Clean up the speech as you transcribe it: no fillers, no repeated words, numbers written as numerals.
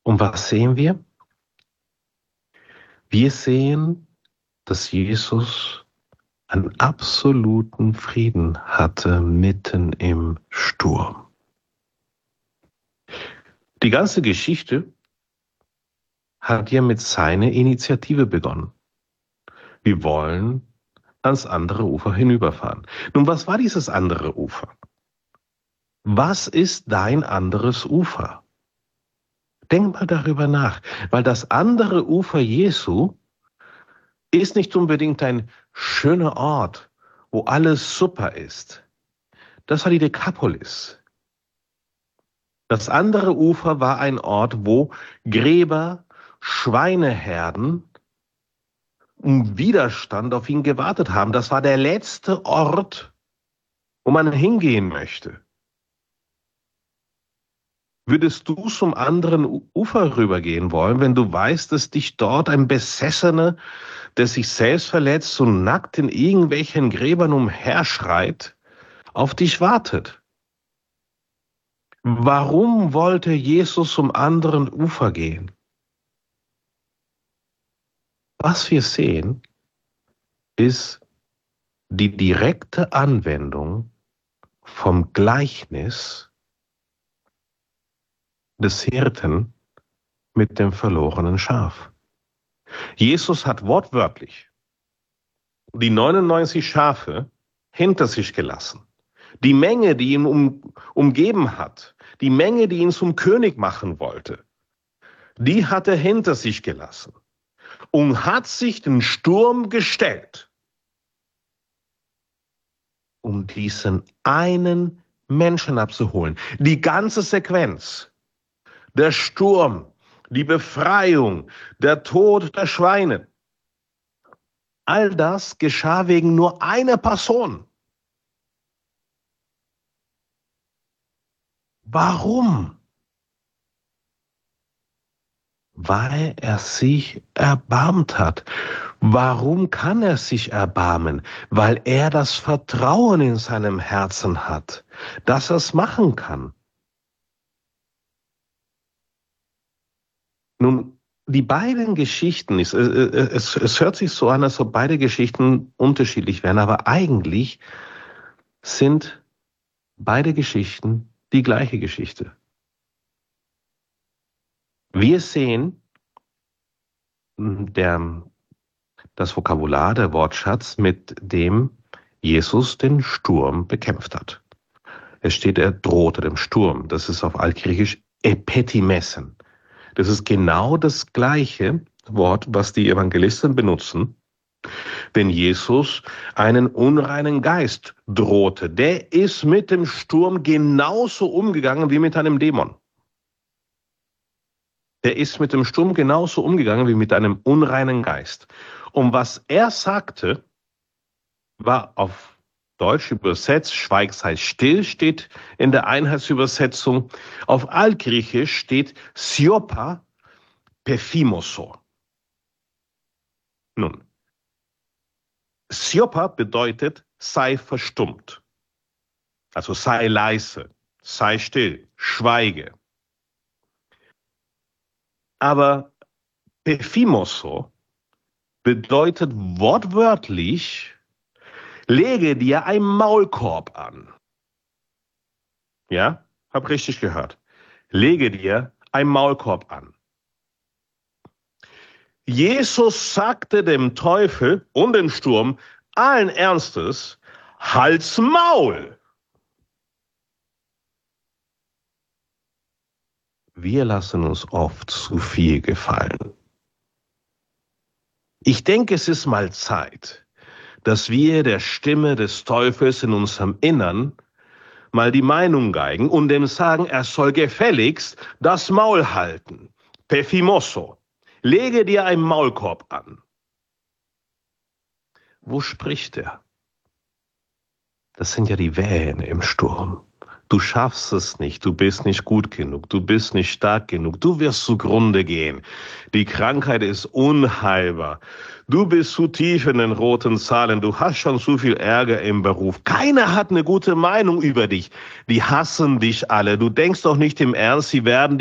Und was sehen wir? Wir sehen, dass Jesus einen absoluten Frieden hatte mitten im Sturm. Die ganze Geschichte hat ja mit seiner Initiative begonnen. Wir wollen ans andere Ufer hinüberfahren. Nun, was war dieses andere Ufer? Was ist dein anderes Ufer? Denk mal darüber nach, weil das andere Ufer Jesu ist nicht unbedingt ein schöner Ort, wo alles super ist. Das war die Dekapolis. Das andere Ufer war ein Ort, wo Gräber, Schweineherden um Widerstand auf ihn gewartet haben. Das war der letzte Ort, wo man hingehen möchte. Würdest du zum anderen Ufer rübergehen wollen, wenn du weißt, dass dich dort ein Besessener, der sich selbst verletzt und nackt in irgendwelchen Gräbern umherschreit, auf dich wartet? Warum wollte Jesus zum anderen Ufer gehen? Was wir sehen, ist die direkte Anwendung vom Gleichnis des Hirten mit dem verlorenen Schaf. Jesus hat wortwörtlich die 99 Schafe hinter sich gelassen. Die Menge, die ihn umgeben hat, die Menge, die ihn zum König machen wollte, die hat er hinter sich gelassen und hat sich den Sturm gestellt, um diesen einen Menschen abzuholen. Die ganze Sequenz, der Sturm, die Befreiung, der Tod der Schweine, all das geschah wegen nur einer Person. Warum? Weil er sich erbarmt hat. Warum kann er sich erbarmen? Weil er das Vertrauen in seinem Herzen hat, dass er es machen kann. Nun, die beiden Geschichten, es hört sich so an, als ob beide Geschichten unterschiedlich wären, aber eigentlich sind beide Geschichten die gleiche Geschichte. Wir sehen das Vokabular, der Wortschatz, mit dem Jesus den Sturm bekämpft hat. Es steht, er drohte dem Sturm. Das ist auf Altgriechisch epetimessen. Das ist genau das gleiche Wort, was die Evangelisten benutzen, wenn Jesus einen unreinen Geist drohte. Der ist mit dem Sturm genauso umgegangen wie mit einem Dämon. Der ist mit dem Sturm genauso umgegangen wie mit einem unreinen Geist. Und was er sagte, war auf Deutsch übersetzt, schweig, sei still, steht in der Einheitsübersetzung. Auf Altgriechisch steht Siopa Pephimoso. Nun, Siopa bedeutet, sei verstummt. Also sei leise, sei still, schweige. Aber Pephimoso bedeutet wortwörtlich, lege dir einen Maulkorb an. Ja, hab richtig gehört. Lege dir einen Maulkorb an. Jesus sagte dem Teufel und dem Sturm allen Ernstes, halt's Maul. Wir lassen uns oft zu viel gefallen. Ich denke, es ist mal Zeit, dass wir der Stimme des Teufels in unserem Innern mal die Meinung geigen und dem sagen, er soll gefälligst das Maul halten. Pephimoso, lege dir einen Maulkorb an. Wo spricht er? Das sind ja die Wehen im Sturm. Du schaffst es nicht, du bist nicht gut genug, du bist nicht stark genug, du wirst zugrunde gehen. Die Krankheit ist unheilbar. Du bist zu tief in den roten Zahlen, du hast schon zu viel Ärger im Beruf. Keiner hat eine gute Meinung über dich. Die hassen dich alle. Du denkst doch nicht im Ernst, sie werden